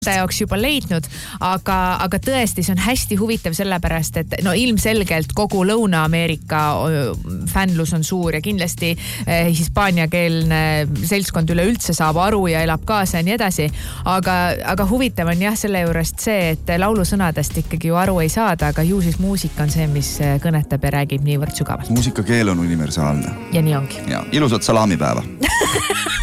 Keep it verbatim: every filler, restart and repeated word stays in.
jaoks juba leidnud, aga, aga tõesti, see on hästi huvitav sellepärast, et no ilmselgelt kogu Lõuna-Ameerika fännlus on suur ja kindlasti eh, hispaaniakeelne seltskond üleüldse saab aru ja elab kaasa ja nii edasi. Aga, aga huvitav on jah selle juurest see, et laulusõnadest ikkagi ju aru ei saada, aga ju siis muusika on see, mis kõnetab ja räägib niivõrd sügavalt. Muusikakeel on universaalne. Ja nii ongi. Ja ilusat salamipäeva.